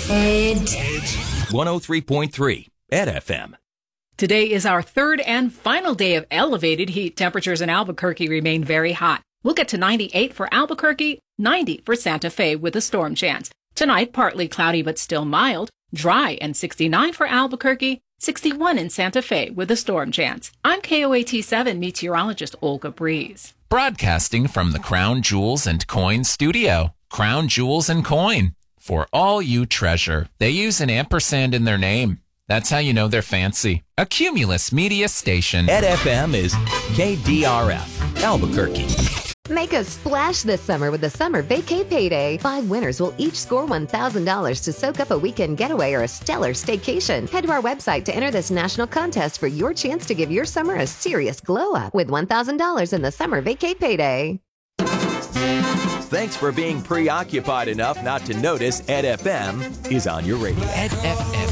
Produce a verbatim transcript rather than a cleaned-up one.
Ed. one oh three point three Ed F M. Today is our third and final day of elevated heat. Temperatures in Albuquerque remain very hot. We'll get to ninety-eight for Albuquerque, ninety for Santa Fe with a storm chance. Tonight, partly cloudy but still mild, dry, and sixty-nine for Albuquerque, sixty-one in Santa Fe with a storm chance. I'm K O A T seven meteorologist Olga Breeze. Broadcasting from the Crown Jewels and Coin studio. Crown Jewels and Coin. For all you treasure. They use an ampersand in their name. That's how you know they're fancy. A Cumulus Media Station. Ed F M is K D R F, Albuquerque. Make a splash this summer with the Summer Vacay Payday. Five winners will each score one thousand dollars to soak up a weekend getaway or a stellar staycation. Head to our website to enter this national contest for your chance to give your summer a serious glow up with one thousand dollars in the Summer Vacay Payday. Thanks for being preoccupied enough not to notice Ed F M is on your radio. Ed F M.